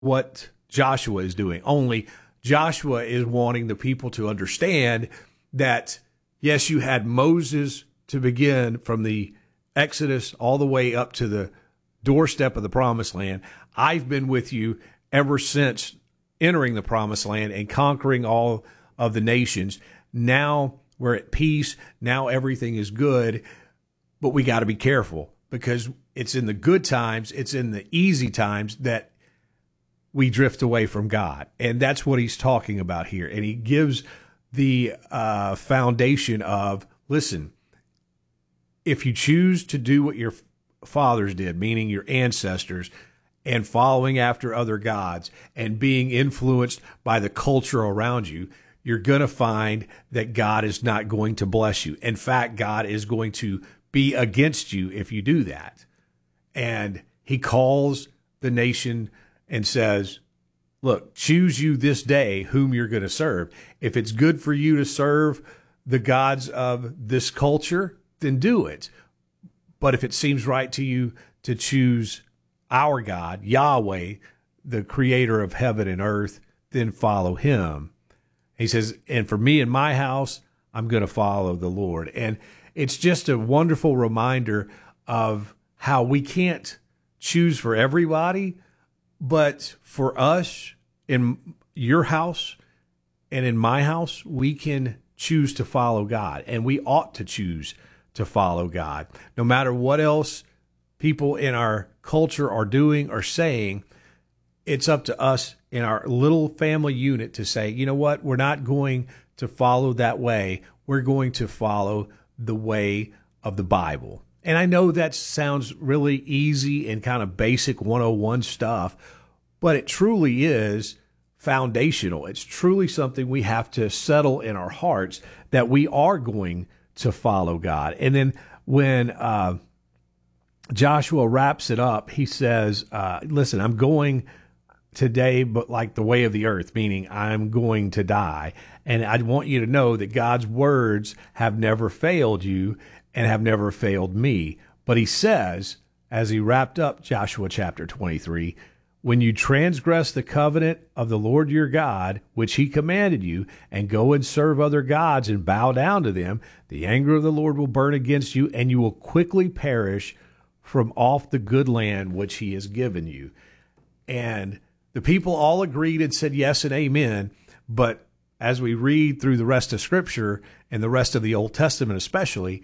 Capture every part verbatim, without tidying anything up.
what Joshua is doing. Only Joshua is wanting the people to understand that, yes, you had Moses to begin from the Exodus all the way up to the doorstep of the promised land. I've been with you ever since entering the promised land and conquering all of the nations. Now we're at peace. Now everything is good, but we got to be careful because it's in the good times, it's in the easy times that we drift away from God. And that's what he's talking about here. And he gives the uh, foundation of, listen, if you choose to do what your fathers did, meaning your ancestors, and following after other gods and being influenced by the culture around you, you're going to find that God is not going to bless you. In fact, God is going to be against you if you do that. And he calls the nation and says, look, choose you this day whom you're going to serve. If it's good for you to serve the gods of this culture, then do it. But if it seems right to you to choose our God, Yahweh, the creator of heaven and earth, then follow him. He says, and for me and my house, I'm going to follow the Lord. And it's just a wonderful reminder of how we can't choose for everybody, but for us in your house and in my house, we can choose to follow God, and we ought to choose to follow God. No matter what else people in our culture are doing or saying, it's up to us in our little family unit to say, you know what, we're not going to follow that way. We're going to follow the way of the Bible. And I know that sounds really easy and kind of basic one oh one stuff, but it truly is foundational. It's truly something we have to settle in our hearts that we are going to follow God. And then when uh, Joshua wraps it up, he says, uh, listen, I'm going today, but like the way of the earth, meaning I'm going to die. And I want you to know that God's words have never failed you and have never failed me. But he says, as he wrapped up Joshua chapter twenty-three, when you transgress the covenant of the Lord your God, which he commanded you, and go and serve other gods and bow down to them, the anger of the Lord will burn against you, and you will quickly perish from off the good land which he has given you. And the people all agreed and said yes and amen. But as we read through the rest of Scripture and the rest of the Old Testament especially,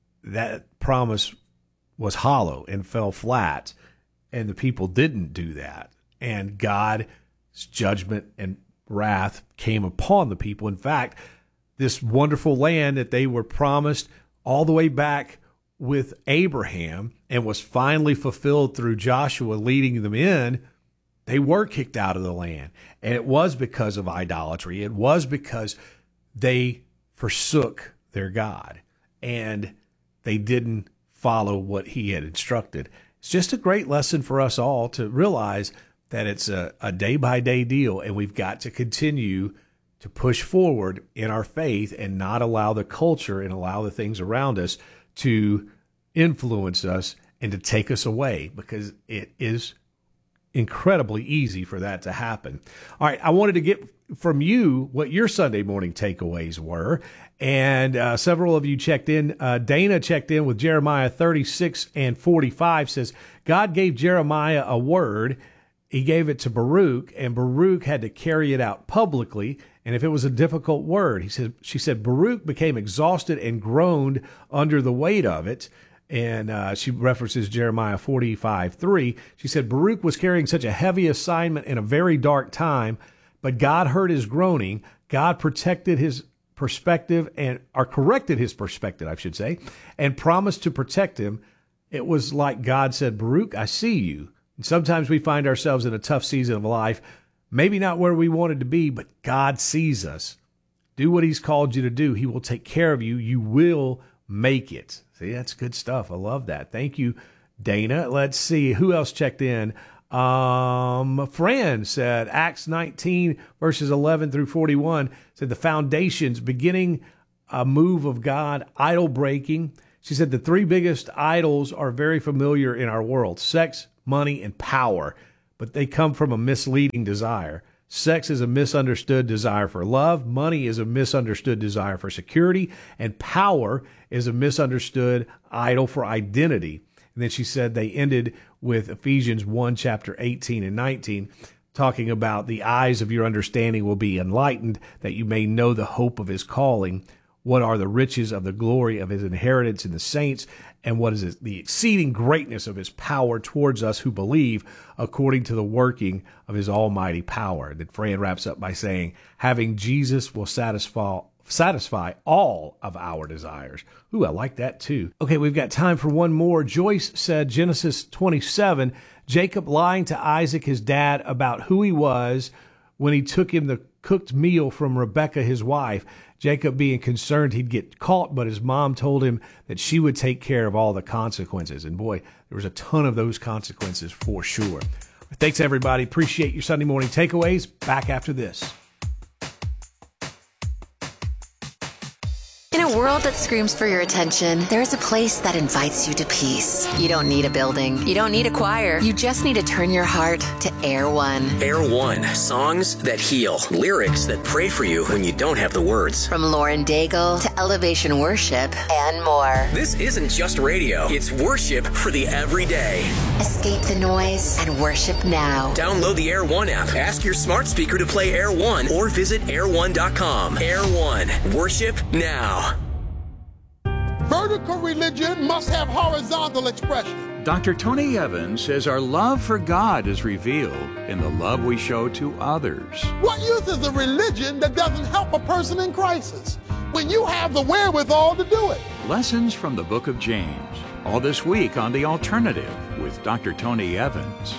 that promise was hollow and fell flat. And the people didn't do that. And God's judgment and wrath came upon the people. In fact, this wonderful land that they were promised all the way back with Abraham and was finally fulfilled through Joshua leading them in, they were kicked out of the land. And it was because of idolatry. It was because they forsook their God and they didn't follow what he had instructed. It's just a great lesson for us all to realize that it's a, a day-by-day deal, and we've got to continue to push forward in our faith and not allow the culture and allow the things around us to influence us and to take us away, because it is incredibly easy for that to happen. All right, I wanted to get from you what your Sunday morning takeaways were, and uh, several of you checked in. Uh, Dana checked in with Jeremiah thirty-six and forty-five, says, God gave Jeremiah a word. He gave it to Baruch, and Baruch had to carry it out publicly, and if it was a difficult word, he said, she said, Baruch became exhausted and groaned under the weight of it. And uh, she references Jeremiah forty-five three. She said, Baruch was carrying such a heavy assignment in a very dark time, but God heard his groaning. God protected his perspective and or corrected his perspective, I should say, and promised to protect him. It was like God said, Baruch, I see you. And sometimes we find ourselves in a tough season of life, maybe not where we wanted to be, but God sees us. Do what he's called you to do. He will take care of you. You will make it. See, that's good stuff. I love that. Thank you, Dana. Let's see who else checked in. Um, Fran said Acts nineteen verses eleven through forty-one said the foundations beginning a move of God, idol breaking. She said the three biggest idols are very familiar in our world: sex, money, and power. but they come from a misleading desire. Sex is a misunderstood desire for love. Money is a misunderstood desire for security. And power is a misunderstood idol for identity. And then she said they ended with Ephesians one, chapter eighteen and nineteen, talking about the eyes of your understanding will be enlightened, that you may know the hope of his calling, what are the riches of the glory of his inheritance in the saints, and what is the exceeding greatness of his power towards us who believe, according to the working of his almighty power. And then Fran wraps up by saying, having Jesus will satisfy satisfy all of our desires. Ooh, I like that too. Okay, we've got time for one more. Joyce said, Genesis twenty-seven, Jacob lying to Isaac, his dad, about who he was when he took him the cooked meal from Rebekah, his wife. Jacob being concerned he'd get caught, but his mom told him that she would take care of all the consequences. And boy, there was a ton of those consequences for sure. Thanks, everybody. Appreciate your Sunday morning takeaways. Back after this. In a world that screams for your attention, there's a place that invites you to peace. You don't need a building. You don't need a choir. You just need to turn your heart to Air One. Air One. Songs that heal. Lyrics that pray for you when you don't have the words. From Lauren Daigle to Elevation Worship and more. This isn't just radio. It's worship for the everyday. Escape the noise and worship now. Download the Air One app. Ask your smart speaker to play Air One or visit air one dot com. Air One. Worship now. Vertical religion must have horizontal expression. Doctor Tony Evans says our love for God is revealed in the love we show to others. What use is a religion that doesn't help a person in crisis when you have the wherewithal to do it? Lessons from the book of James. All this week on The Alternative with Doctor Tony Evans.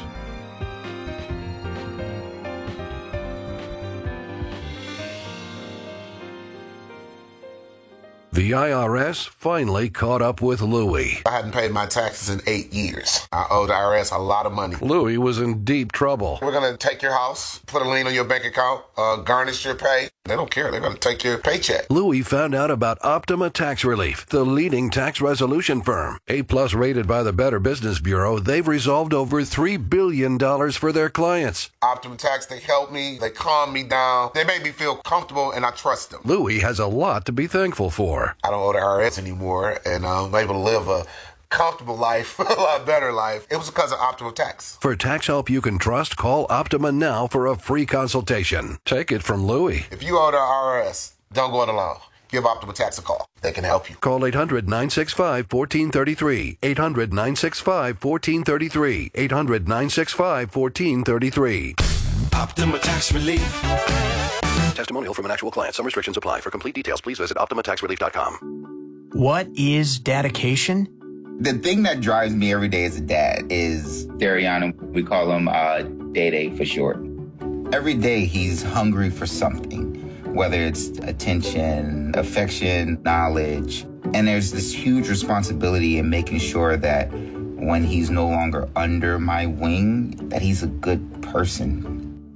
The I R S finally caught up with Louie. I hadn't paid my taxes in eight years. I owe the I R S a lot of money. Louie was in deep trouble. We're going to take your house, put a lien on your bank account, uh, garnish your pay. They don't care. They're going to take your paycheck. Louie found out about Optima Tax Relief, the leading tax resolution firm. A-plus rated by the Better Business Bureau, they've resolved over three billion dollars for their clients. Optima Tax, they help me. They calm me down. They make me feel comfortable, and I trust them. Louie has a lot to be thankful for. I don't owe the I R S anymore, and I'm able to live a comfortable life, a lot better life. It was because of Optima Tax. For tax help you can trust, call Optima now for a free consultation. Take it from Louie. If you owe the I R S, don't go it alone. Give Optima Tax a call. They can help you. Call eight hundred, nine six five, one four three three. eight hundred, nine six five, one four three three. eight hundred, nine six five, one four three three. Optima Tax Relief. Testimonial from an actual client. Some restrictions apply. For complete details, please visit optima tax relief dot com. What is dedication? The thing that drives me every day as a dad is Dariana. We call him uh, Day-Day for short. Every day he's hungry for something, whether it's attention, affection, knowledge. And there's this huge responsibility in making sure that when he's no longer under my wing, that he's a good person.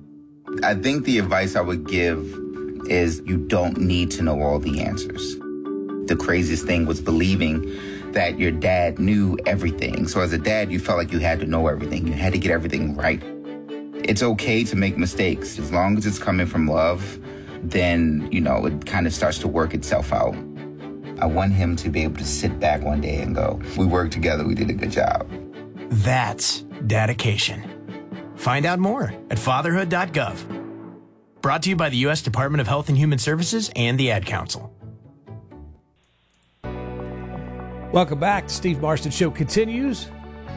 I think the advice I would give is you don't need to know all the answers. The craziest thing was believing that your dad knew everything. So as a dad, you felt like you had to know everything. You had to get everything right. It's okay to make mistakes. As long as it's coming from love, then, you know, it kind of starts to work itself out. I want him to be able to sit back one day and go, we worked together, we did a good job. That's dedication. Find out more at fatherhood dot gov. Brought to you by the U S Department of Health and Human Services and the Ad Council. Welcome back. The Steve Marston Show continues.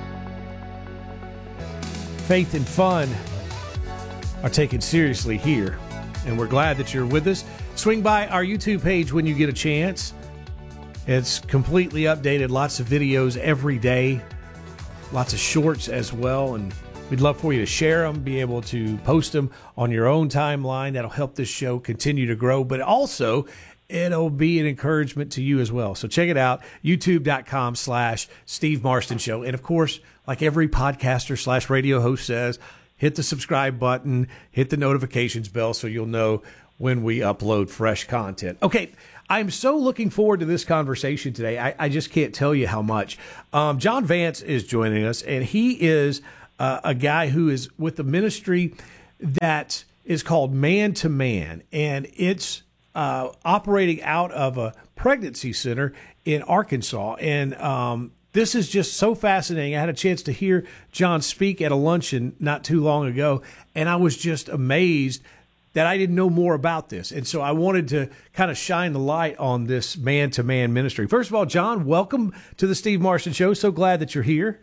Faith and fun are taken seriously here, and we're glad that you're with us. Swing by our YouTube page when you get a chance. It's completely updated, lots of videos every day, lots of shorts as well, and we'd love for you to share them, be able to post them on your own timeline. That'll help this show continue to grow, but also it'll be an encouragement to you as well. So check it out, youtube.com slash Steve Marston Show. And of course, like every podcaster slash radio host says, hit the subscribe button, hit the notifications bell so you'll know when we upload fresh content. Okay, I'm so looking forward to this conversation today. I, I just can't tell you how much. Um, John Vance is joining us, and he is uh, a guy who is with the ministry that is called Man to Man, and it's uh, operating out of a pregnancy center in Arkansas. And um, this is just so fascinating. I had a chance to hear John speak at a luncheon not too long ago, and I was just amazed that I didn't know more about this. And so I wanted to kind of shine the light on this man-to-man ministry. First of all, John, welcome to the Steve Marston Show. So glad that you're here.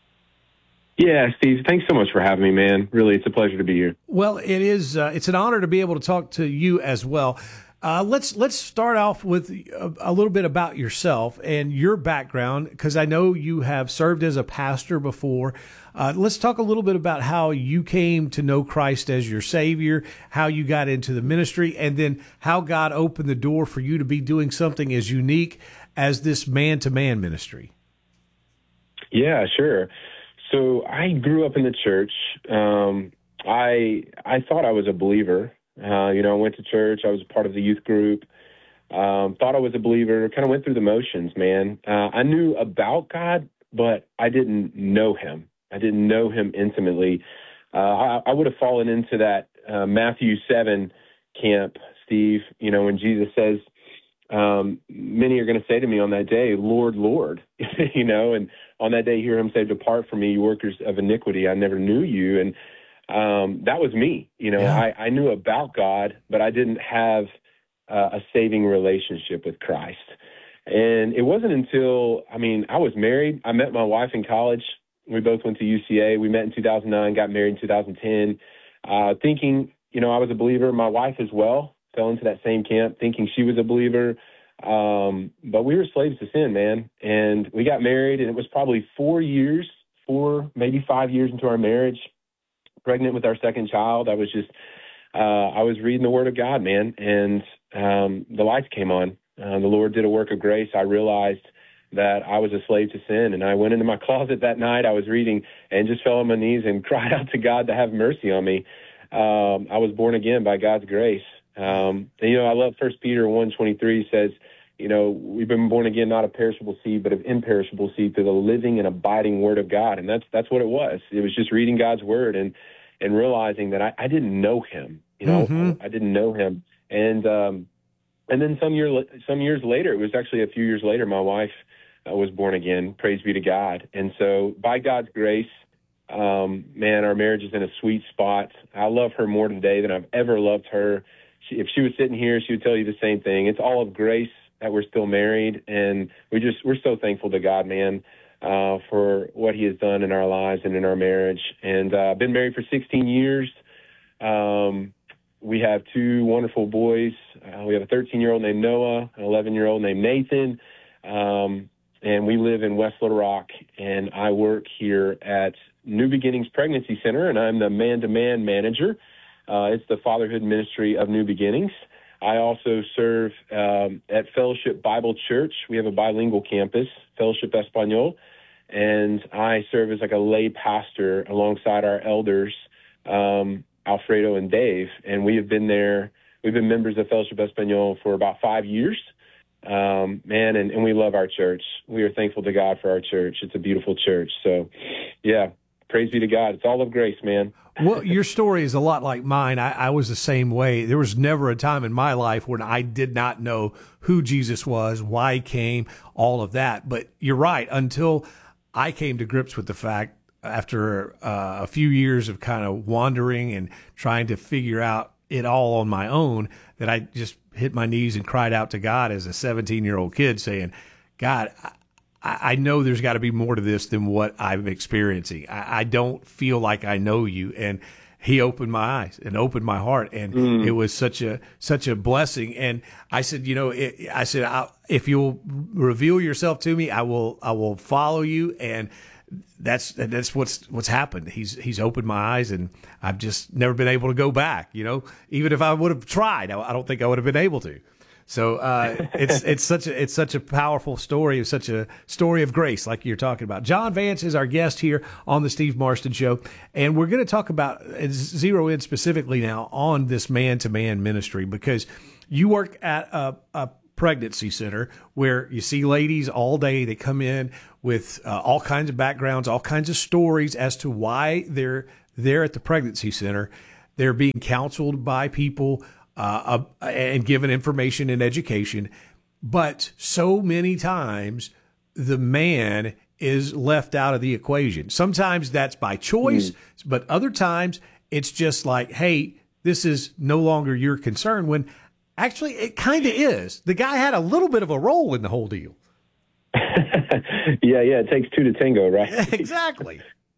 Yeah, Steve, thanks so much for having me, man. Really, it's a pleasure to be here. Well, it is. Uh, it's an honor to be able to talk to you as well. Uh, let's let's start off with a, a little bit about yourself and your background, because I know you have served as a pastor before. Uh, let's talk a little bit about how you came to know Christ as your Savior, how you got into the ministry, and then how God opened the door for you to be doing something as unique as this man-to-man ministry. Yeah, sure. So I grew up in the church. Um, I I thought I was a believer. Uh, you know, I went to church. I was a part of the youth group. Um, thought I was a believer. Kind of went through the motions, man. Uh, I knew about God, but I didn't know Him. I didn't know Him intimately. Uh, I, I would have fallen into that uh, Matthew seven camp, Steve. You know, when Jesus says, um, "Many are going to say to me on that day, Lord, Lord," you know, and on that day, hear Him say, "Depart from me, you workers of iniquity. I never knew you." And um, that was me. You know, yeah. I, I knew about God, but I didn't have uh, a saving relationship with Christ. And it wasn't until, I mean, I was married. I met my wife in college. We both went to U C A. We met in two thousand nine, got married in two thousand ten, uh, thinking, you know, I was a believer. My wife as well fell into that same camp, thinking she was a believer. Um, but we were slaves to sin, man. And we got married, and it was probably four years, four, maybe five years into our marriage, pregnant with our second child. I was just, uh, I was reading the Word of God, man, and um, the lights came on. Uh, the Lord did a work of grace. I realized that I was a slave to sin, and I went into my closet that night. I was reading and just fell on my knees and cried out to God to have mercy on me. Um, I was born again by God's grace. Um, and, you know, I love First Peter one twenty-three says, you know, we've been born again, not of perishable seed, but of imperishable seed through the living and abiding Word of God. And that's that's what it was. It was just reading God's Word and and realizing that I, I didn't know Him. You know, mm-hmm. I, I didn't know Him. And um, and then some year some years later, it was actually a few years later, my wife uh, was born again. Praise be to God. And so by God's grace, um, man, our marriage is in a sweet spot. I love her more today than I've ever loved her. She, if she was sitting here, she would tell you the same thing. It's all of grace that we're still married, and we just we're so thankful to God, man, uh, for what He has done in our lives and in our marriage. And I've uh, been married for sixteen years. Um, we have two wonderful boys. Uh, we have a thirteen-year-old named Noah, an eleven-year-old named Nathan, um, and we live in West Little Rock. And I work here at New Beginnings Pregnancy Center, and I'm the man-to-man manager. Uh, it's the fatherhood ministry of New Beginnings. I also serve um, at Fellowship Bible Church. We have a bilingual campus, Fellowship Espanol, and I serve as like a lay pastor alongside our elders, um, Alfredo and Dave. And we have been there. We've been members of Fellowship Espanol for about five years, um, man, and, and we love our church. We are thankful to God for our church. It's a beautiful church. So, yeah, praise be to God. It's all of grace, man. Well, your story is a lot like mine. I, I was the same way. There was never a time in my life when I did not know who Jesus was, why He came, all of that. But you're right. Until I came to grips with the fact, after uh, a few years of kind of wandering and trying to figure out it all on my own, that I just hit my knees and cried out to God as a seventeen-year-old kid saying, God, I, I know there's got to be more to this than what I'm experiencing. I, I don't feel like I know you. And He opened my eyes and opened my heart. And mm. it was such a, such a blessing. And I said, you know, it, I said, I, if you'll reveal yourself to me, I will, I will follow you. And that's, that's what's, what's happened. He's, he's opened my eyes, and I've just never been able to go back. You know, even if I would have tried, I, I don't think I would have been able to. So uh, it's it's such a it's such a powerful story. It's such a story of grace, like you're talking about. John Vance is our guest here on the Steve Marston Show, and we're going to talk about zero in specifically now on this man-to-man ministry, because you work at a, a pregnancy center where you see ladies all day. They come in with uh, all kinds of backgrounds, all kinds of stories as to why they're there at the pregnancy center. They're being counseled by people uh, uh, and given information and education. But so many times the man is left out of the equation. Sometimes that's by choice, mm. but other times it's just like, hey, this is no longer your concern, when actually it kind of is. The guy had a little bit of a role in the whole deal. yeah, yeah, it takes two to tango, right? Exactly.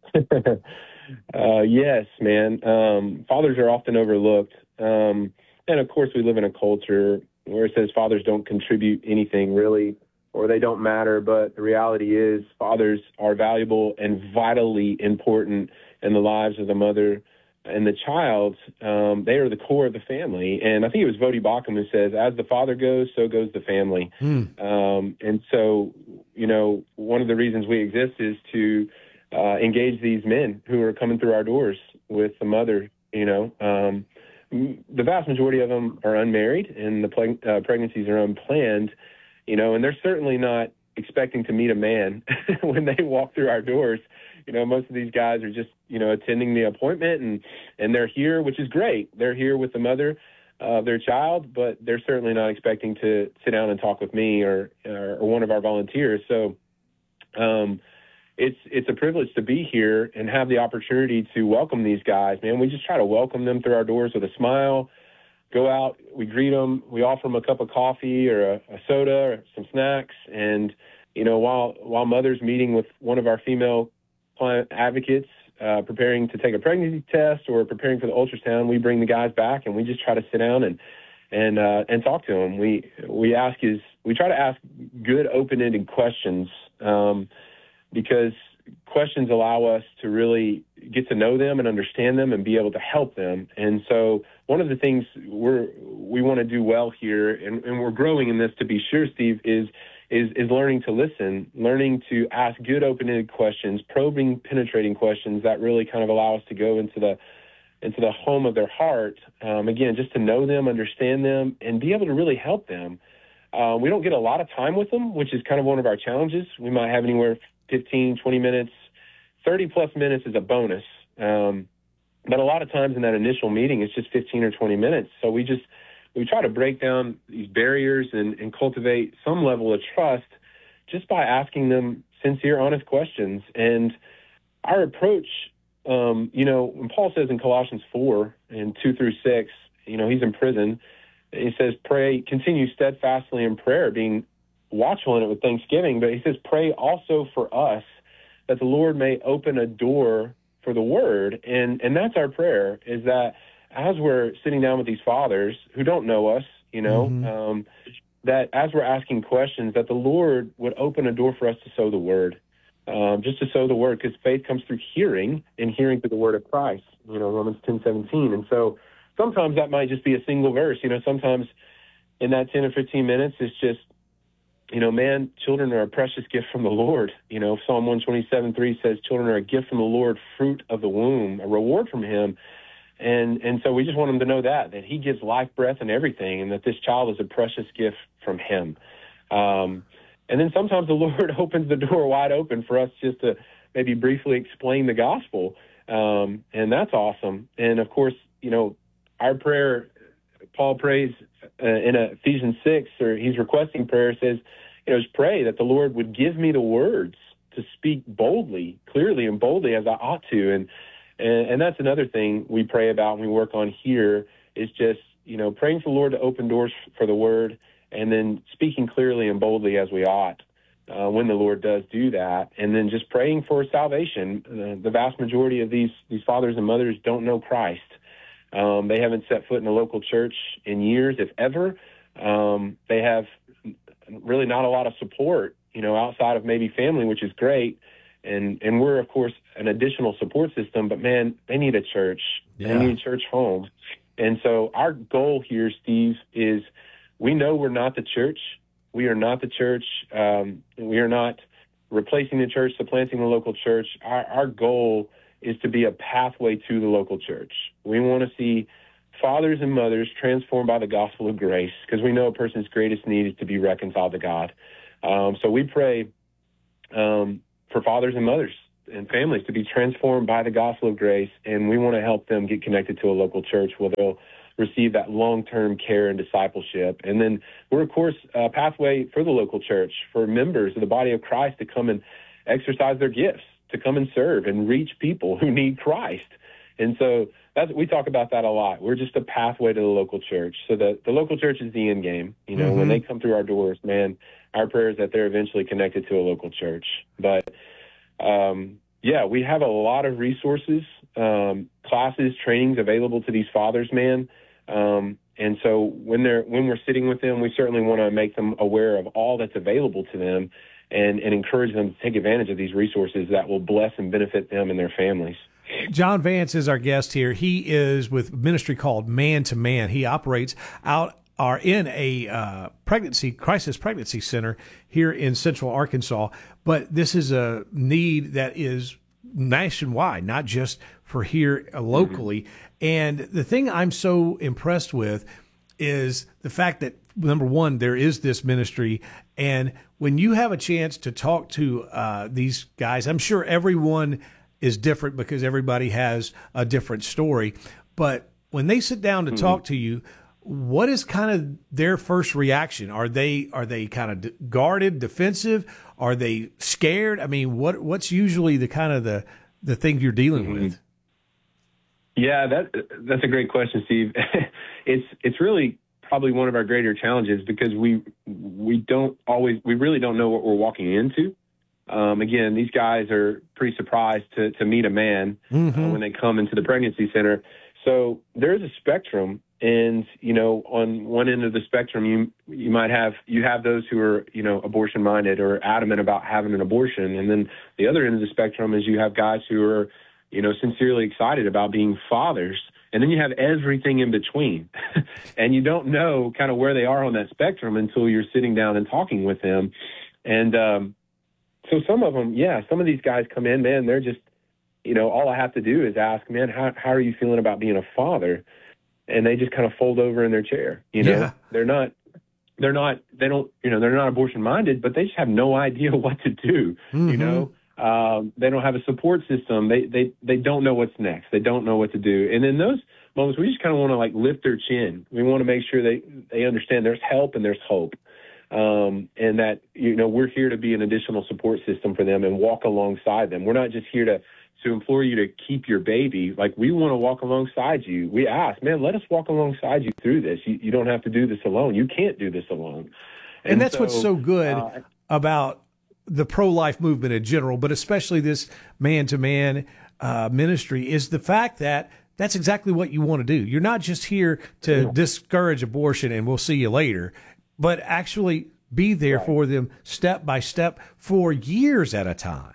uh, yes, man. Um, fathers are often overlooked. Um, and, of course, we live in a culture where it says fathers don't contribute anything really, or they don't matter. But the reality is fathers are valuable and vitally important in the lives of the mother and the child. Um, they are the core of the family. And I think it was Vodi Bakum who says, as the father goes, so goes the family. Mm. Um, and so, you know, one of the reasons we exist is to uh, engage these men who are coming through our doors with the mother, you know. Um, the vast majority of them are unmarried, and the pleg- uh, pregnancies are unplanned, you know, and they're certainly not expecting to meet a man when they walk through our doors. You know, most of these guys are just, you know, attending the appointment, and, and they're here, which is great. They're here with the mother of their child, but they're certainly not expecting to sit down and talk with me or, or, or one of our volunteers. So um, it's it's a privilege to be here and have the opportunity to welcome these guys, man. We just try to welcome them through our doors with a smile, go out, we greet them, we offer them a cup of coffee or a, a soda or some snacks. And, you know, while while mother's meeting with one of our female client advocates, uh, preparing to take a pregnancy test or preparing for the ultrasound, we bring the guys back and we just try to sit down and and uh, and talk to them. We we ask is we try to ask good open-ended questions um, because questions allow us to really get to know them and understand them and be able to help them. And so one of the things we're we want to do well here, and, and we're growing in this to be sure, Steve, is is is learning to listen, learning to ask good open-ended questions, probing, penetrating questions that really kind of allow us to go into the into the home of their heart, um, again, just to know them, understand them, and be able to really help them. Uh, we don't get a lot of time with them, which is kind of one of our challenges. We might have anywhere fifteen, twenty minutes, thirty-plus minutes is a bonus. Um, but a lot of times in that initial meeting, it's just fifteen or twenty minutes. So we just we try to break down these barriers and, and cultivate some level of trust just by asking them sincere, honest questions. And our approach, um, you know, when Paul says in Colossians four and two through six, you know, he's in prison. He says, pray, continue steadfastly in prayer, being watchful in it with thanksgiving. But he says, pray also for us that the Lord may open a door for the word. And, and that's our prayer, is that as we're sitting down with these fathers who don't know us, you know, mm-hmm. um, that as we're asking questions, that the Lord would open a door for us to sow the word, um, just to sow the word, because faith comes through hearing, and hearing through the word of Christ, you know, Romans ten seventeen. And so sometimes that might just be a single verse. You know, sometimes in that ten or fifteen minutes, it's just, you know, man, children are a precious gift from the Lord. You know, Psalm one twenty-seven three says, children are a gift from the Lord, fruit of the womb, a reward from him. And and so we just want them to know that, that he gives life, breath, and everything, and that this child is a precious gift from him. Um, and then sometimes the Lord opens the door wide open for us just to maybe briefly explain the gospel, um, and that's awesome. And, of course, you know, our prayer, Paul prays uh, in Ephesians six, or he's requesting prayer, says, you know, just pray that the Lord would give me the words to speak boldly, clearly and boldly as I ought to. And And, and that's another thing we pray about and we work on here, is just, you know, praying for the Lord to open doors for the word, and then speaking clearly and boldly as we ought uh, when the Lord does do that. And then just praying for salvation. Uh, the vast majority of these, these fathers and mothers don't know Christ. Um, they haven't set foot in a local church in years, if ever. Um, they have really not a lot of support, you know, outside of maybe family, which is great. And and we're, of course, an additional support system, but, man, they need a church. Yeah. They need a church home. And so our goal here, Steve, is we know we're not the church. We are not the church. Um, we are not replacing the church, supplanting the local church. Our, our goal is to be a pathway to the local church. We want to see fathers and mothers transformed by the gospel of grace, because we know a person's greatest need is to be reconciled to God. Um, so we pray um, for fathers and mothers and families to be transformed by the gospel of grace, and we want to help them get connected to a local church where they'll receive that long-term care and discipleship. And then we're, of course, a pathway for the local church, for members of the body of Christ to come and exercise their gifts, to come and serve and reach people who need Christ. And so that's, we talk about that a lot. We're just a pathway to the local church. So the, the local church is the end game. You know, mm-hmm. when they come through our doors, man, our prayer is that they're eventually connected to a local church. But Um, yeah, we have a lot of resources, um, classes, trainings available to these fathers, man. Um, and so when they're when we're sitting with them, we certainly want to make them aware of all that's available to them, and, and encourage them to take advantage of these resources that will bless and benefit them and their families. John Vance is our guest here. He is with a ministry called Man to Man. He operates out are in a uh, pregnancy crisis pregnancy center here in Central Arkansas, but this is a need that is nationwide, not just for here locally. Mm-hmm. And the thing I'm so impressed with is the fact that, number one, there is this ministry, and when you have a chance to talk to uh, these guys, I'm sure everyone is different because everybody has a different story, but when they sit down to mm-hmm. talk to you, what is kind of their first reaction? Are they are they kind of guarded, defensive? Are they scared? I mean, what what's usually the kind of the the thing you're dealing mm-hmm. with? Yeah, that that's a great question, Steve. it's it's really probably one of our greater challenges, because we we don't always we really don't know what we're walking into. Um, again, these guys are pretty surprised to to meet a man mm-hmm. uh, when they come into the pregnancy center. So there's a spectrum. And, you know, on one end of the spectrum, you you might have you have those who are, you know, abortion minded or adamant about having an abortion. And then the other end of the spectrum is you have guys who are, you know, sincerely excited about being fathers. And then you have everything in between. And you don't know kind of where they are on that spectrum until you're sitting down and talking with them. And um, so some of them, yeah, some of these guys come in, man, they're just, you know, all I have to do is ask, man, how how are you feeling about being a father? And they just kind of fold over in their chair. You know, yeah. they're not, they're not, they don't, you know, they're not abortion minded, but they just have no idea what to do. Mm-hmm. You know, um, they don't have a support system. They, they, they don't know what's next. They don't know what to do. And in those moments, we just kind of want to like lift their chin. We want to make sure they, they understand there's help and there's hope. Um, and that, you know, we're here to be an additional support system for them and walk alongside them. We're not just here to, to implore you to keep your baby. Like, we want to walk alongside you. We ask, man, let us walk alongside you through this. You, you don't have to do this alone. You can't do this alone. And, and that's so, what's so good uh, about the pro-life movement in general, but especially this man-to-man uh, ministry, is the fact that that's exactly what you want to do. You're not just here to yeah. discourage abortion and we'll see you later, but actually be there right. for them step by step for years at a time.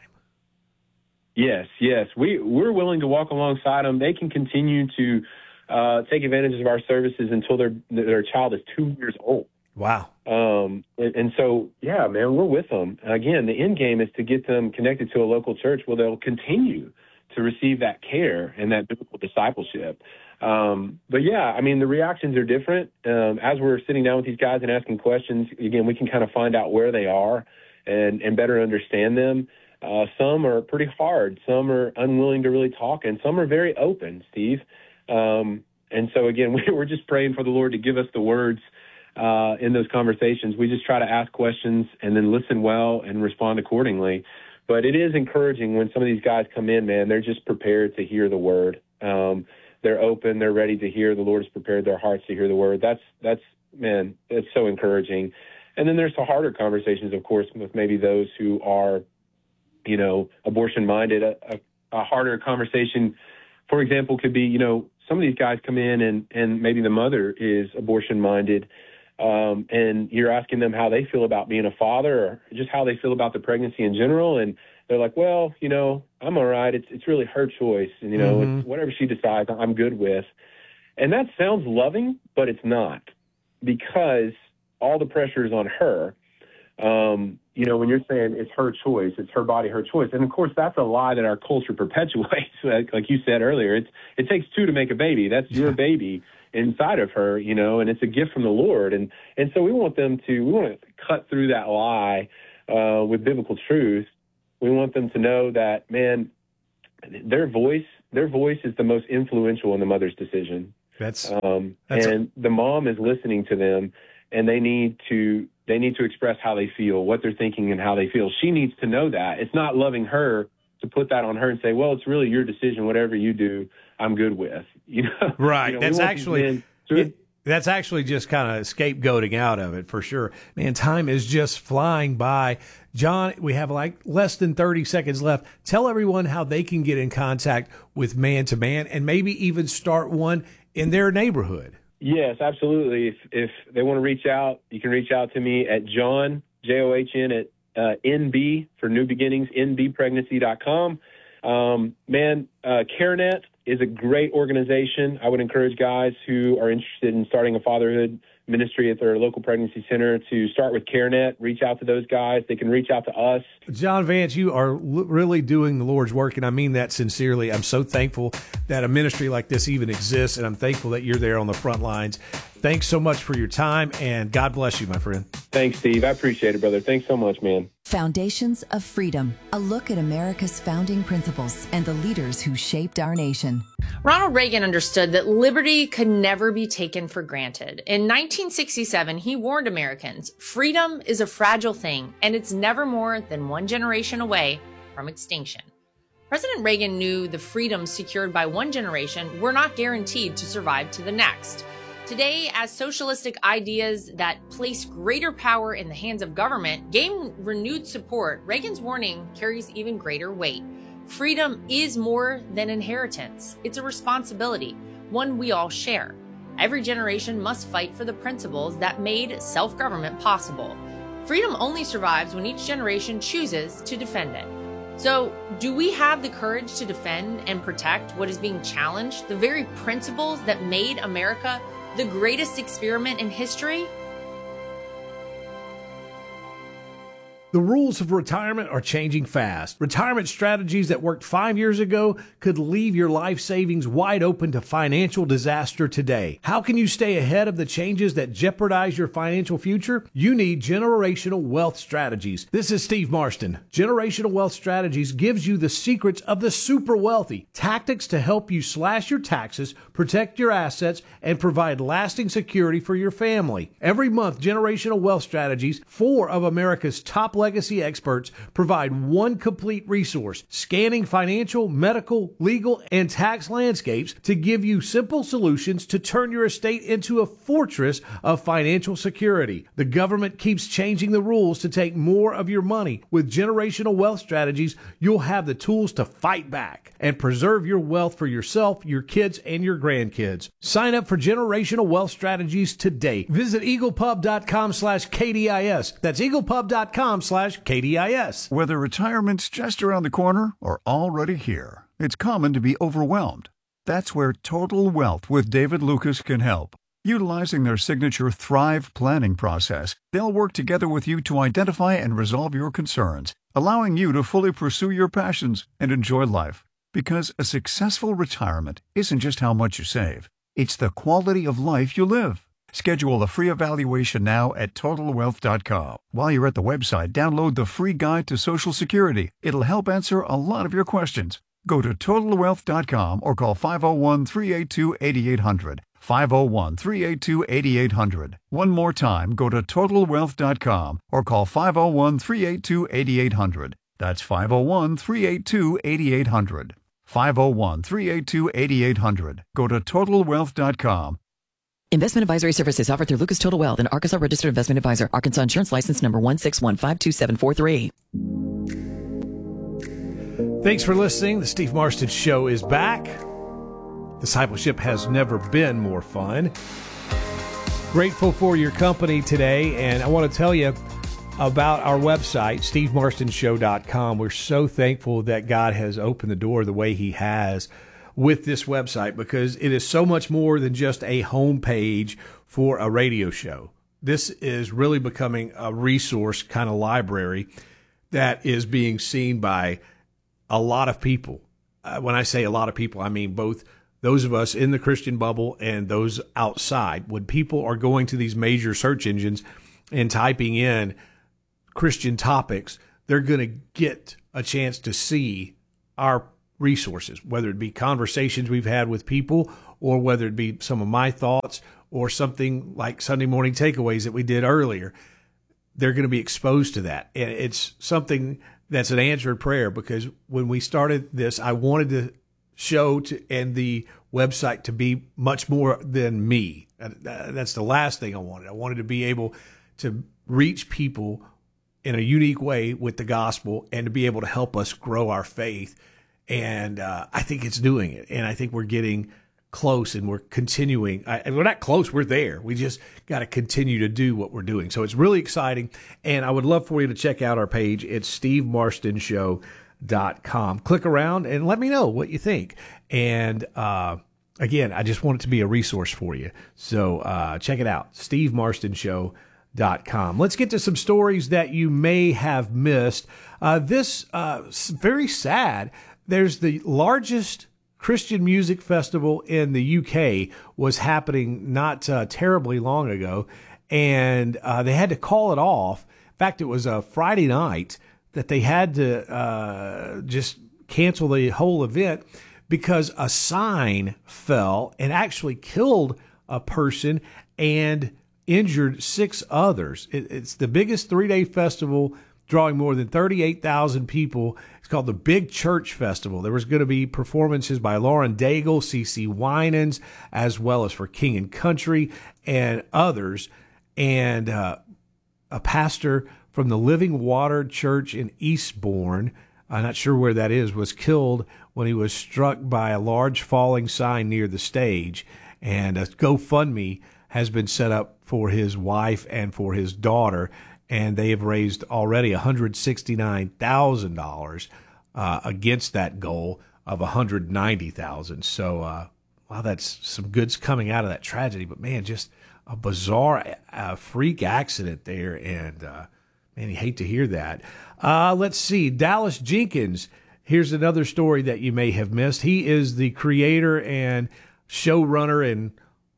Yes, yes. We, we're willing to walk alongside them. They can continue to uh, take advantage of our services until their their child is two years old. Wow. Um, and, and so, yeah, man, we're with them. Again, the end game is to get them connected to a local church where they'll continue to receive that care and that biblical discipleship. Um, but, yeah, I mean, the reactions are different. Um, as we're sitting down with these guys and asking questions, again, we can kind of find out where they are and, and better understand them. Uh, some are pretty hard. Some are unwilling to really talk, and some are very open, Steve. Um, and so, again, we, we're just praying for the Lord to give us the words uh, in those conversations. We just try to ask questions and then listen well and respond accordingly. But it is encouraging when some of these guys come in, man, they're just prepared to hear the word. Um, they're open. They're ready to hear. The Lord has prepared their hearts to hear the word. That's, that's man, that's so encouraging. And then there's the harder conversations, of course, with maybe those who are, you know, abortion-minded. A, a, a harder conversation, for example, could be, you know, some of these guys come in and, and maybe the mother is abortion-minded, um, and you're asking them how they feel about being a father or just how they feel about the pregnancy in general, and they're like, well, you know, I'm all right. It's it's really her choice, and, you know, mm-hmm. it's whatever she decides, I'm good with. And that sounds loving, but it's not, because all the pressure is on her. um, you know, when you're saying it's her choice, it's her body, her choice. And of course, that's a lie that our culture perpetuates. Like, like you said earlier, it's, it takes two to make a baby. That's your baby inside of her, you know, and it's a gift from the Lord. And, and so we want them to, we want to cut through that lie uh, with biblical truth. We want them to know that, man, their voice, their voice is the most influential in the mother's decision. That's, um, that's and the mom is listening to them, and they need to, they need to express how they feel, what they're thinking and how they feel. She needs to know that. It's not loving her to put that on her and say, well, it's really your decision. Whatever you do, I'm good with, you know? Right. You know, that's actually, to, it, that's actually just kind of scapegoating out of it for sure. Man, time is just flying by. John, we have like less than thirty seconds left. Tell everyone how they can get in contact with Man to Man and maybe even start one in their neighborhood. Yes, absolutely. If if they want to reach out, you can reach out to me at John, J O H N, at uh, N B for New Beginnings, N B pregnancy dot com. Um, man, uh, CareNet is a great organization. I would encourage guys who are interested in starting a fatherhood ministry at their local pregnancy center to start with CareNet. Reach out to those guys. They can reach out to us. John Vance, you are l- really doing the Lord's work, and I mean that sincerely. I'm so thankful that a ministry like this even exists, and I'm thankful that you're there on the front lines. Thanks so much for your time, and God bless you, my friend. Thanks, Steve. I appreciate it, brother. Thanks so much, man. Foundations of Freedom, a look at America's founding principles and the leaders who shaped our nation. Ronald Reagan understood that liberty could never be taken for granted. In nineteen sixty-seven, he warned Americans, freedom is a fragile thing, and it's never more than one generation away from extinction. President Reagan knew the freedoms secured by one generation were not guaranteed to survive to the next. Today, as socialistic ideas that place greater power in the hands of government gain renewed support, Reagan's warning carries even greater weight. Freedom is more than inheritance. It's a responsibility, one we all share. Every generation must fight for the principles that made self-government possible. Freedom only survives when each generation chooses to defend it. So, do we have the courage to defend and protect what is being challenged, the very principles that made America the greatest experiment in history? The rules of retirement are changing fast. Retirement strategies that worked five years ago could leave your life savings wide open to financial disaster today. How can you stay ahead of the changes that jeopardize your financial future? You need Generational Wealth Strategies. This is Steve Marston. Generational Wealth Strategies gives you the secrets of the super wealthy, tactics to help you slash your taxes, protect your assets, and provide lasting security for your family. Every month, Generational Wealth Strategies, four of America's top legacy experts, provide one complete resource, scanning financial, medical, legal, and tax landscapes to give you simple solutions to turn your estate into a fortress of financial security. The government keeps changing the rules to take more of your money. With Generational Wealth Strategies, you'll have the tools to fight back and preserve your wealth for yourself, your kids, and your grandkids. Sign up for Generational Wealth Strategies today. Visit eaglepub.com slash KDIS. That's eaglepub.com slash KDIS. Whether retirement's just around the corner or already here, it's common to be overwhelmed. That's where Total Wealth with David Lucas can help. Utilizing their signature Thrive planning process, they'll work together with you to identify and resolve your concerns, allowing you to fully pursue your passions and enjoy life. Because a successful retirement isn't just how much you save, it's the quality of life you live. Schedule a free evaluation now at total wealth dot com. While you're at the website, download the free guide to Social Security. It'll help answer a lot of your questions. Go to total wealth dot com or call five oh one, three eight two, eight eight hundred. five oh one, three eight two, eight eight hundred. One more time, go to total wealth dot com or call five oh one, three eight two, eight eight hundred. That's five oh one, three eight two, eight eight hundred. five oh one, three eight two, eight eight hundred. Go to total wealth dot com. Investment advisory services offered through Lucas Total Wealth, an Arkansas registered investment advisor. Arkansas insurance license number one six one five two seven four three. Thanks for listening. The Steve Marston Show is back. Discipleship has never been more fun. Grateful for your company today, and I want to tell you about our website, steve marston show dot com. We're so thankful that God has opened the door the way he has with this website, because it is so much more than just a home page for a radio show. this is really becoming a resource kind of library that is being seen by a lot of people. Uh, when I say a lot of people, I mean both those of us in the Christian bubble and those outside. When people are going to these major search engines and typing in Christian topics, they're going to get a chance to see our resources, whether it be conversations we've had with people or whether it be some of my thoughts or something like Sunday morning takeaways that we did earlier. They're going to be exposed to that. And it's something that's an answered prayer, because when we started this, I wanted to show to, and the website to be much more than me. That's the last thing I wanted. I wanted to be able to reach people in a unique way with the gospel and to be able to help us grow our faith. And uh, I think it's doing it. And I think we're getting close and we're continuing. I, and we're not close. We're there. We just got to continue to do what we're doing. So it's really exciting. And I would love for you to check out our page. It's steve marston show dot com. Click around and let me know what you think. And uh, again, I just want it to be a resource for you. So uh, check it out. steve marston show dot com. Let's get to some stories that you may have missed. Uh, this uh, very sad. There's the largest Christian music festival in the U K was happening not uh, terribly long ago, and uh, they had to call it off. In fact, it was a Friday night that they had to uh, just cancel the whole event because a sign fell and actually killed a person and injured six others. It, it's the biggest three-day festival, drawing more than thirty-eight thousand people. It's called the Big Church Festival. There was going to be performances by Lauren Daigle, C C Winans, as well as for King and Country and others. And uh, a pastor from the Living Water Church in Eastbourne, I'm not sure where that is, was killed when he was struck by a large falling sign near the stage. And a GoFundMe has been set up for his wife and for his daughter, and they have raised already one hundred sixty-nine thousand dollars uh, against that goal of one hundred ninety thousand dollars. So, uh, wow, that's some goods coming out of that tragedy. But, man, just a bizarre uh, freak accident there, and, uh, man, you hate to hear that. Uh, let's see. Dallas Jenkins, here's another story that you may have missed. He is the creator and showrunner and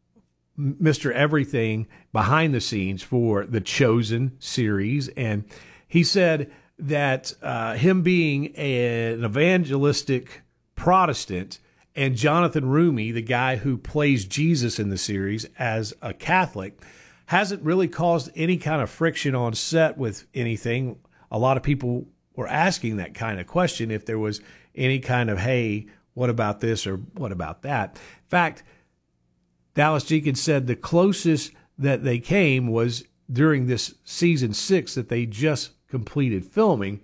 Mister Everything behind the scenes for the Chosen series. And he said that uh, him being a, an evangelistic Protestant and Jonathan Roumie, the guy who plays Jesus in the series, as a Catholic, hasn't really caused any kind of friction on set with anything. A lot of people were asking that kind of question, if there was any kind of, hey, what about this or what about that? In fact, Dallas Jenkins said the closest that they came was during this season six that they just completed filming.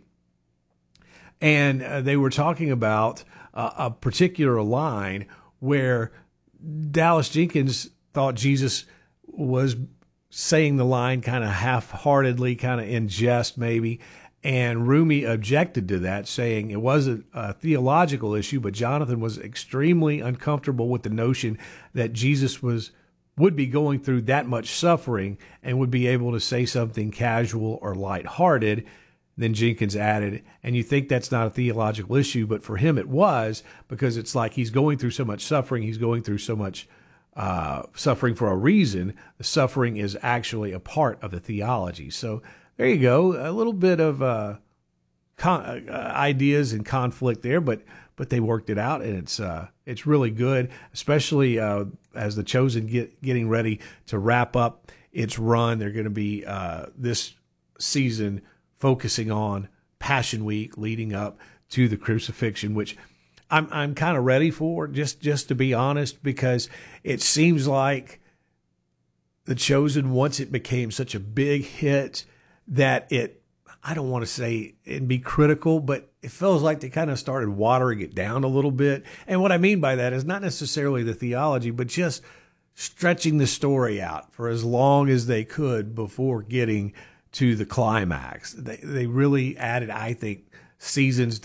And uh, they were talking about uh, a particular line where Dallas Jenkins thought Jesus was saying the line kind of half-heartedly, kind of in jest maybe. And Roumie objected to that, saying it wasn't a theological issue, but Jonathan was extremely uncomfortable with the notion that Jesus was would be going through that much suffering and would be able to say something casual or lighthearted. Then Jenkins added, and you think that's not a theological issue, but for him it was, because it's like he's going through so much suffering, he's going through so much uh, suffering for a reason. The suffering is actually a part of the theology. So there you go, a little bit of uh, con- uh, ideas and conflict there, but but they worked it out, and it's uh, it's really good, especially uh, as the Chosen get getting ready to wrap up its run. They're going to be uh, this season focusing on Passion Week, leading up to the crucifixion, which I'm I'm kind of ready for, just just to be honest, because it seems like the Chosen, once it became such a big hit, that it, I don't want to say and be critical, but it feels like they kind of started watering it down a little bit. And what I mean by that is not necessarily the theology, but just stretching the story out for as long as they could before getting to the climax. They they really added, I think, seasons that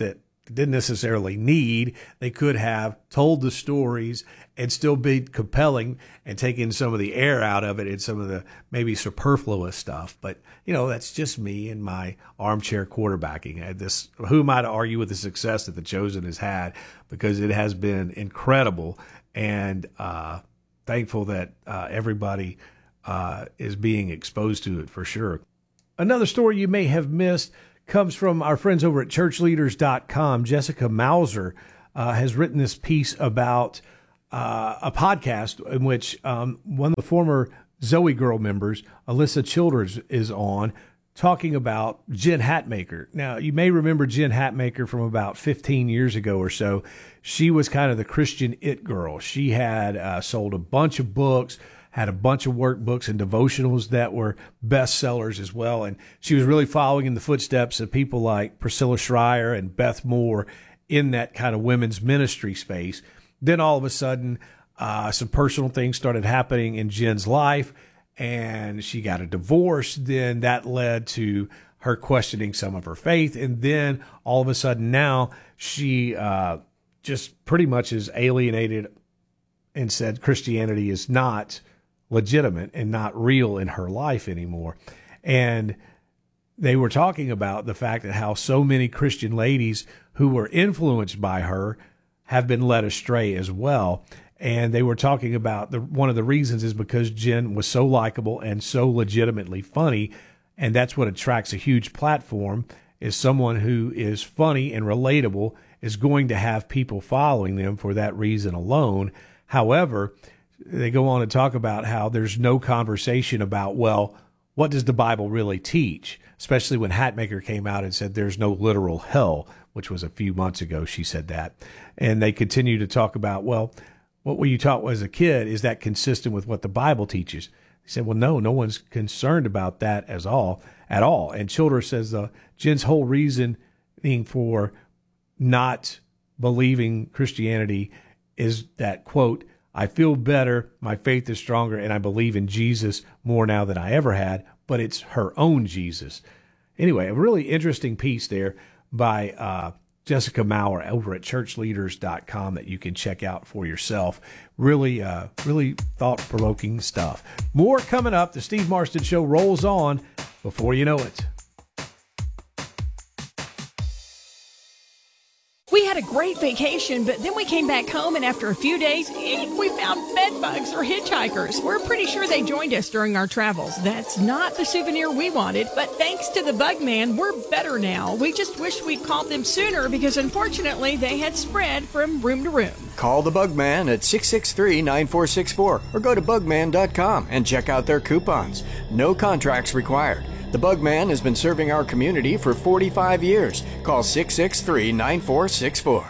didn't necessarily need. They could have told the stories and still be compelling and taken some of the air out of it and some of the maybe superfluous stuff. But, you know, that's just me and my armchair quarterbacking. This, who am I to argue with the success that The Chosen has had? Because it has been incredible, and uh, thankful that uh, everybody uh, is being exposed to it for sure. Another story you may have missed comes from our friends over at church leaders dot com. Jessica Mauser uh, has written this piece about uh, a podcast in which um, one of the former Zoe Girl members, Alyssa Childers, is on, talking about Jen Hatmaker. Now, you may remember Jen Hatmaker from about fifteen years ago or so. She was kind of the Christian it girl. She had uh, sold a bunch of books, had a bunch of workbooks and devotionals that were bestsellers as well. And she was really following in the footsteps of people like Priscilla Schreier and Beth Moore in that kind of women's ministry space. Then all of a sudden, uh, some personal things started happening in Jen's life, and she got a divorce. Then that led to her questioning some of her faith. And then all of a sudden now she uh, just pretty much is alienated and said Christianity is not legitimate and not real in her life anymore. And they were talking about the fact that how so many Christian ladies who were influenced by her have been led astray as well. And they were talking about the one of the reasons is because Jen was so likable and so legitimately funny. And that's what attracts a huge platform, is someone who is funny and relatable is going to have people following them for that reason alone. However, they go on to talk about how there's no conversation about, well, what does the Bible really teach? Especially when Hatmaker came out and said there's no literal hell, which was a few months ago she said that. And they continue to talk about, well, what were you taught as a kid? Is that consistent with what the Bible teaches? He said, well, no, no one's concerned about that as all, at all. And Childers says uh, Jen's whole reasoning for not believing Christianity is that, quote, I feel better, my faith is stronger, and I believe in Jesus more now than I ever had, but it's her own Jesus. Anyway, a really interesting piece there by uh, Jessica Maurer over at church leaders dot com that you can check out for yourself. Really, uh, really thought-provoking stuff. More coming up. The Steve Marston Show rolls on before you know it. We had a great vacation, but then we came back home, and after a few days, we found bed bugs or hitchhikers. We're pretty sure they joined us during our travels. That's not the souvenir we wanted, but thanks to the Bug Man, we're better now. We just wish we'd called them sooner because, unfortunately, they had spread from room to room. Call the Bug Man at six six three, nine four six four or go to bug man dot com and check out their coupons. No contracts required. The Bug Man has been serving our community for forty-five years. Call six six three, nine four six four.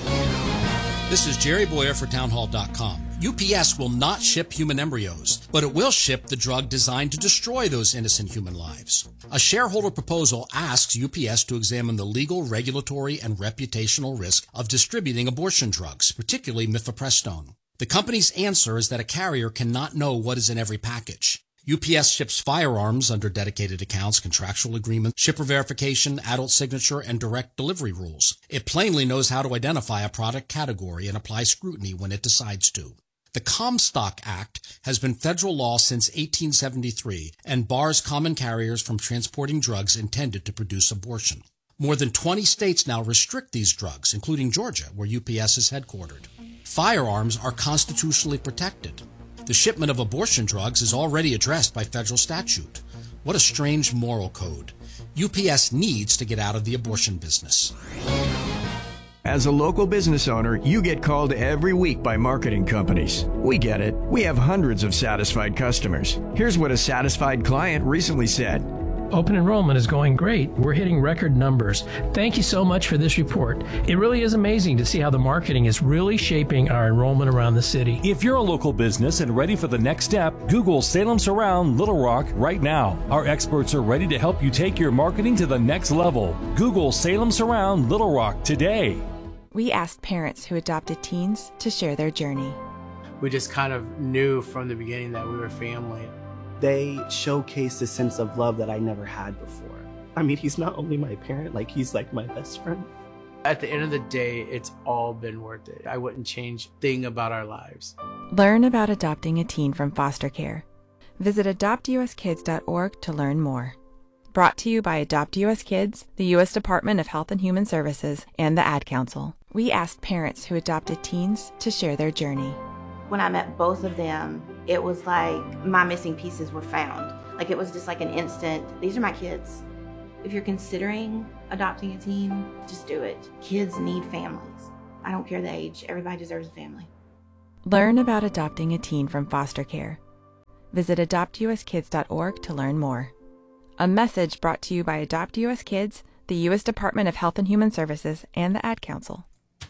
This is Jerry Boyer for town hall dot com. U P S will not ship human embryos, but it will ship the drug designed to destroy those innocent human lives. A shareholder proposal asks U P S to examine the legal, regulatory, and reputational risk of distributing abortion drugs, particularly mifepristone. The company's answer is that a carrier cannot know what is in every package. U P S ships firearms under dedicated accounts, contractual agreements, shipper verification, adult signature, and direct delivery rules. It plainly knows how to identify a product category and apply scrutiny when it decides to. The Comstock Act has been federal law since eighteen seventy-three and bars common carriers from transporting drugs intended to produce abortion. More than twenty states now restrict these drugs, including Georgia, where U P S is headquartered. Firearms are constitutionally protected. The shipment of abortion drugs is already addressed by federal statute. What a strange moral code. U P S needs to get out of the abortion business. As a local business owner, you get called every week by marketing companies. We get it. We have hundreds of satisfied customers. Here's what a satisfied client recently said. Open enrollment is going great. We're hitting record numbers. Thank you so much for this report. It really is amazing to see how the marketing is really shaping our enrollment around the city. If you're a local business and ready for the next step, Google Salem Surround Little Rock right now. Our experts are ready to help you take your marketing to the next level. Google Salem Surround Little Rock today. We asked parents who adopted teens to share their journey. We just kind of knew from the beginning that we were family. They showcased a sense of love that I never had before. I mean, he's not only my parent, like he's like my best friend. At the end of the day, it's all been worth it. I wouldn't change a thing about our lives. Learn about adopting a teen from foster care. Visit adopt u s kids dot org to learn more. Brought to you by Adopt U S Kids, the U S Department of Health and Human Services, and the Ad Council. We asked parents who adopted teens to share their journey. When I met both of them, it was like my missing pieces were found. Like it was just like an instant, these are my kids. If you're considering adopting a teen, just do it. Kids need families. I don't care the age, everybody deserves a family. Learn about adopting a teen from foster care. Visit adopt u s kids dot org to learn more. A message brought to you by Adopt U S Kids, the U S Department of Health and Human Services, and the Ad Council.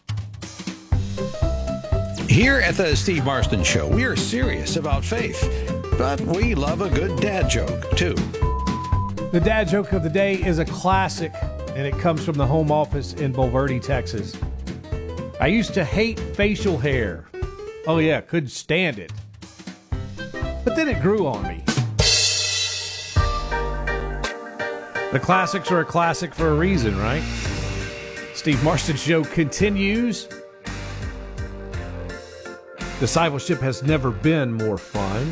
Here at the Steve Marston Show, we are serious about faith, but we love a good dad joke, too. The dad joke of the day is a classic, and it comes from the home office in Bulverde, Texas. I used to hate facial hair. Oh, yeah, couldn't stand it. But then it grew on me. The classics are a classic for a reason, right? Steve Marston Show continues. Discipleship has never been more fun,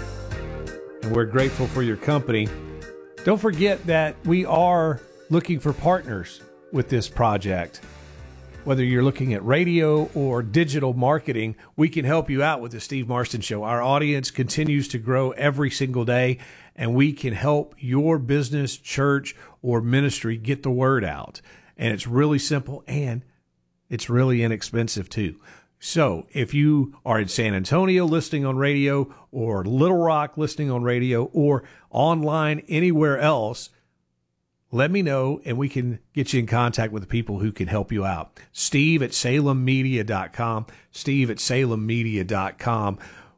and we're grateful for your company. Don't forget that we are looking for partners with this project. Whether you're looking at radio or digital marketing, we can help you out with the Steve Marston Show. Our audience continues to grow every single day, and we can help your business, church, or ministry get the word out. And it's really simple, and it's really inexpensive too. So if you are in San Antonio listening on radio, or Little Rock listening on radio, or online anywhere else, let me know, and we can get you in contact with the people who can help you out. Steve at salem media dot com. Steve at salem media dot com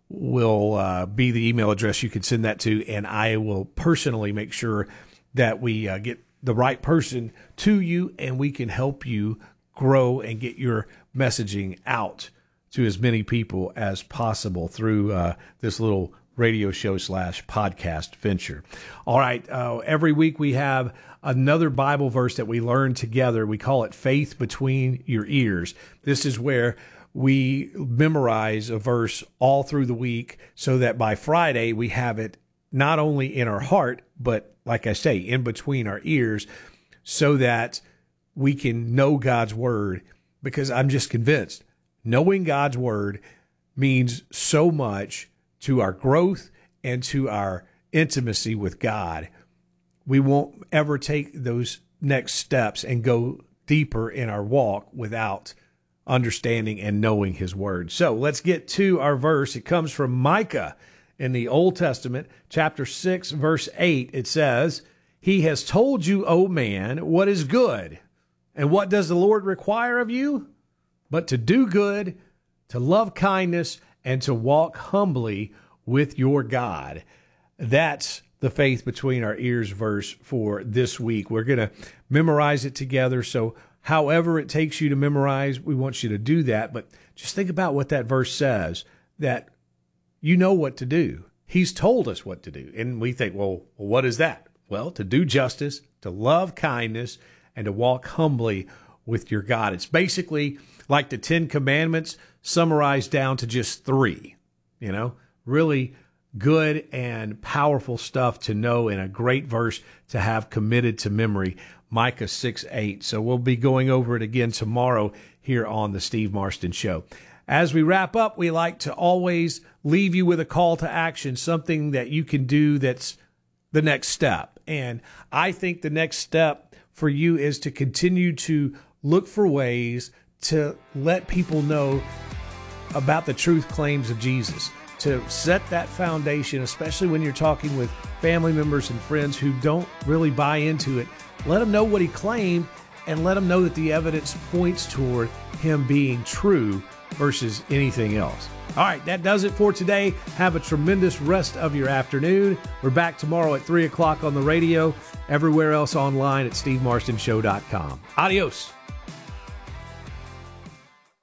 will uh, be the email address you can send that to, and I will personally make sure that we uh, get the right person to you, and we can help you grow and get your messaging out to as many people as possible through uh, this little radio show slash podcast venture. All right. Uh, every week we have another Bible verse that we learn together. We call it Faith Between Your Ears. This is where we memorize a verse all through the week so that by Friday we have it not only in our heart, but like I say, in between our ears, so that we can know God's word. Because I'm just convinced knowing God's word means so much to our growth and to our intimacy with God. We won't ever take those next steps and go deeper in our walk without understanding and knowing his word. So let's get to our verse. It comes from Micah in the Old Testament, chapter six, verse eight. It says, "He has told you, O man, what is good. And what does the Lord require of you? But to do good, to love kindness, and to walk humbly with your God." That's the Faith Between Our Ears verse for this week. We're going to memorize it together. So however it takes you to memorize, we want you to do that. But just think about what that verse says, that you know what to do. He's told us what to do. And we think, well, what is that? Well, to do justice, to love kindness, and to walk humbly with your God. It's basically like the Ten Commandments summarized down to just three, you know, really good and powerful stuff to know, and a great verse to have committed to memory, Micah six eight. So we'll be going over it again tomorrow here on the Steve Marston Show. As we wrap up, we like to always leave you with a call to action, something that you can do that's the next step. And I think the next step for you is to continue to look for ways to let people know about the truth claims of Jesus, to set that foundation, especially when you're talking with family members and friends who don't really buy into it. Let them know what he claimed, and let them know that the evidence points toward him being true versus anything else. All right, that does it for today. Have a tremendous rest of your afternoon. We're back tomorrow at three o'clock on the radio, everywhere else online at steve marston show dot com. Adios.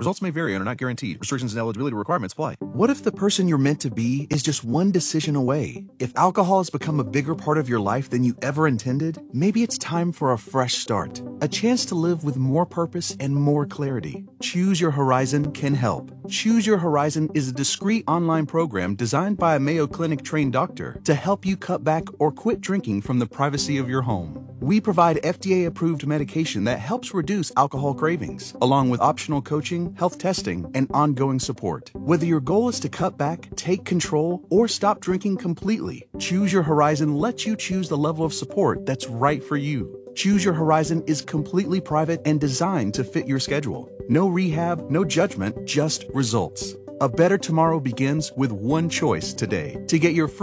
Results may vary and are not guaranteed. Restrictions and eligibility requirements apply. What if the person you're meant to be is just one decision away? If alcohol has become a bigger part of your life than you ever intended, maybe it's time for a fresh start. A chance to live with more purpose and more clarity. Choose Your Horizon can help. Choose Your Horizon is a discreet online program designed by a Mayo Clinic trained doctor to help you cut back or quit drinking from the privacy of your home. We provide F D A-approved medication that helps reduce alcohol cravings, along with optional coaching, health testing, and ongoing support. Whether your goal is to cut back, take control, or stop drinking completely, Choose Your Horizon lets you choose the level of support that's right for you. Choose Your Horizon is completely private and designed to fit your schedule. No rehab, no judgment, just results. A better tomorrow begins with one choice today. To get your free